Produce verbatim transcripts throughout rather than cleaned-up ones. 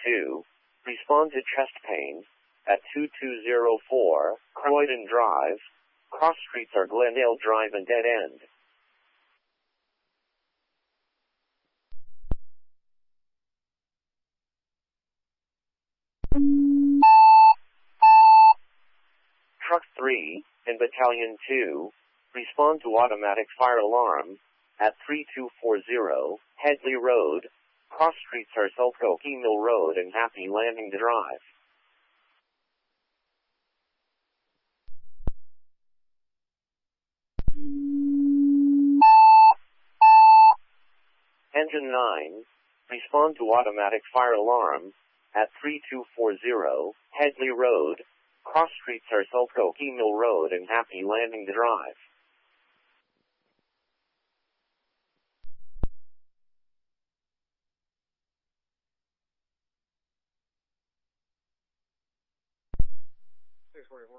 two, respond to chest pain at two two zero four, Croydon Drive. Cross streets are Glendale Drive and Dead End. Truck three, in Battalion two, respond to automatic fire alarm at three two four zero, Headley Road. Cross streets are Sulcoe Mill Road and Happy Landing Drive. Engine nine, respond to automatic fire alarm at three two four zero, Headley Road. Cross streets are Sulcoe Mill Road and Happy Landing Drive. six forty-four.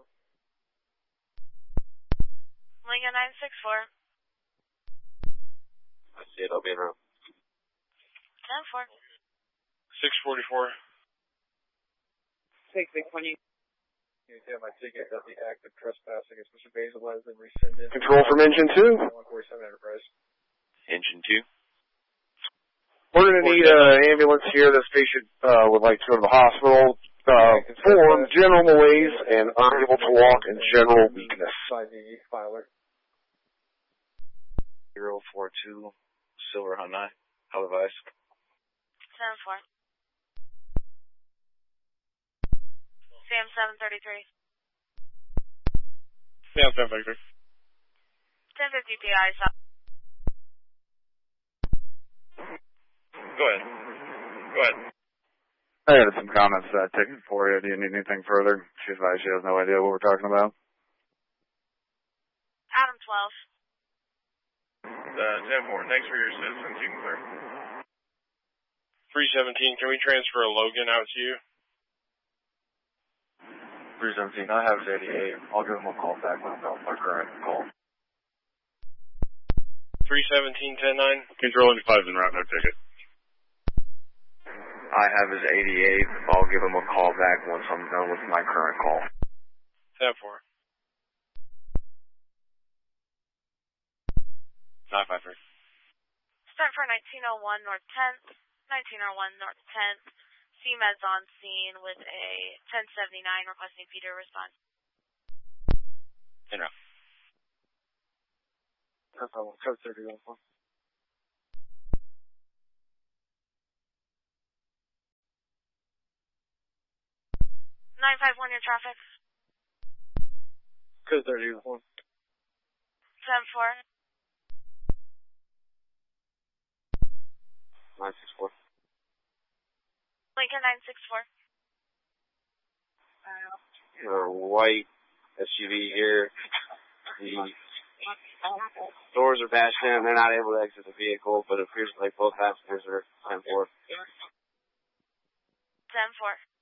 Lincoln nine six four. I see it, I'll be in room. ten four. six forty-four. Take six twenty. You have my ticket that the act of trespassing against Mister Basil has been rescinded. Control from engine two. one forty-seven Enterprise. Engine two. We're going to need an uh, ambulance here. This patient uh, would like to go to the hospital. Uh, form, general malaise, and unable to walk and general weakness. By the filer. zero four two, Silver Hyundai. How advice? ten four. Sam seven thirty-three. Sam seven thirty-three. ten fifty P I south. Go ahead. Go ahead. I had some comments uh, taken for you. Do you need anything further? She advised she has no idea what we're talking about. Adam twelve. Uh, ten four, thanks for your assistance. You can clear. three seventeen, can we transfer a Logan out to you? three seventeen, I have his eighty-eight. I'll give him a call back when I'm my current call. three seventeen, ten nine. Control engine five is en route, no ticket. I have his eighty-eight. I'll give him a call back once I'm done with my current call. ten four. nine five three. Start for nineteen oh one North tenth, nineteen oh one North tenth. C M E D's on scene with a ten seventy-nine requesting Peter respond. In route. Code thirty-one. nine five one, your traffic. Code thirty-one. ten four. nine six four. Lincoln nine six four. A white S U V here. The doors are bashed in. They're not able to exit the vehicle, but it appears like both passengers are ten four. ten four.